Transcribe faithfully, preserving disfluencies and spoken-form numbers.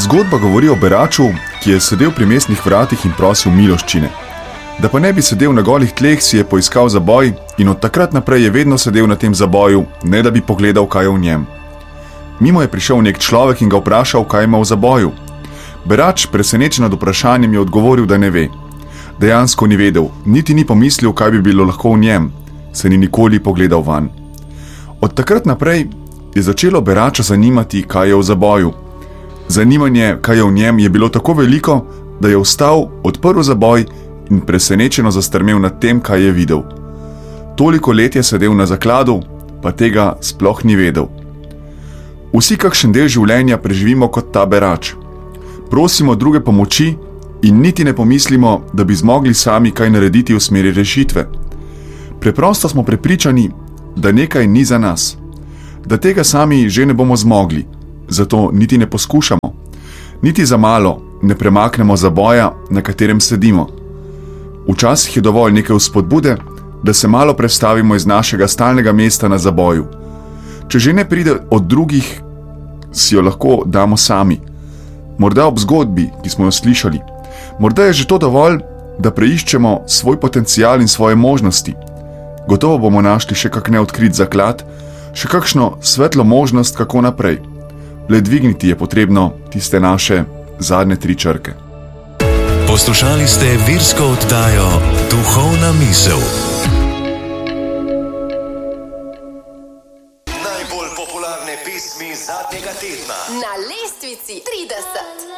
Zgodba govori o beraču, ki je sedel pri mestnih vratih in prosil miloščine. Da pa ne bi sedel na golih tleh, si je poiskal zaboj in od takrat naprej je vedno sedel na tem zaboju, ne da bi pogledal, kaj je v njem. Mimo je prišel nek človek in ga vprašal, kaj ima v zaboju. Berač, presenečen nad vprašanjem, je odgovoril, da ne ve. Dejansko ni vedel, niti ni pomislil, kaj bi bilo lahko v njem, se ni nikoli pogledal vanj. Od takrat naprej je začelo berača zanimati, kaj je v zaboju. Zanimanje, kaj je v njem, je bilo tako veliko, da je vstal, odprl zaboj in presenečeno zastrmel nad tem, kaj je videl. Toliko let je sedel na zakladu, pa tega sploh ni vedel. Vsi kakšen del življenja preživimo kot ta berač. Prosimo druge pomoči in niti ne pomislimo, da bi zmogli sami kaj narediti v smeri rešitve. Preprosto smo prepričani, da nekaj ni za nas, da tega sami že ne bomo zmogli, zato niti ne poskušamo. Niti za malo ne premaknemo zaboja, na katerem sedimo. Včasih je dovolj nekaj vzpodbude, da se malo prestavimo iz našega stalnega mesta na zaboju. Če že ne pride od drugih, si jo lahko damo sami. Morda ob zgodbi, ki smo jo slišali. Morda je že to dovolj, da preiščemo svoj potencial in svoje možnosti. Gotovo bomo našli še kak neodkrit zaklad, še kakšno svetlo možnost, kako naprej. Le dvigniti je potrebno tiste naše zadnje tri črke. Poslušali ste virsko oddajo Duhovna misel.